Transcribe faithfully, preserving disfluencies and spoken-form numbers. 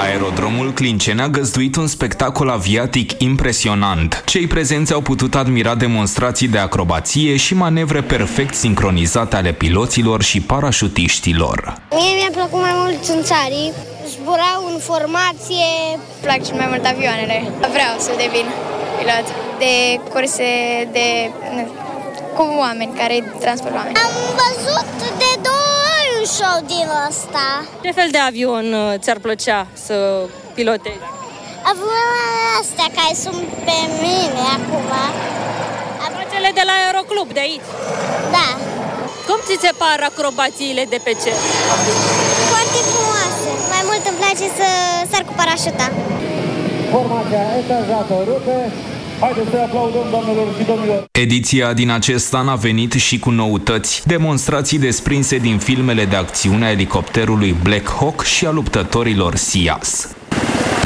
Aerodromul Clinceni a găzduit un spectacol aviatic impresionant. Cei prezenți au putut admira demonstrații de acrobație și manevre perfect sincronizate ale piloților și parașutiștilor. Mie mi-a plăcut mai mult țânțarii, zburau în formație. Îmi plac cel mai mult avioanele. Vreau să devin pilot de curse de... cu oameni care transport oameni. Am văzut de două ori un show din ăsta. Ce fel de avion ți-ar plăcea să pilotezi? Avioanele astea care sunt pe mine acum. Cele de la Aeroclub, de aici? Da. Cum ți se par acrobațiile de pe cer? Foarte frumoase. Mai mult îmi place să sar cu parașuta. Formația etajată rupe. Haideți să aplaudăm, doamnelor și domnilor! Ediția din acest an a venit și cu noutăți, demonstrații desprinse din filmele de acțiune a elicopterului Black Hawk și a luptătorilor S I A S.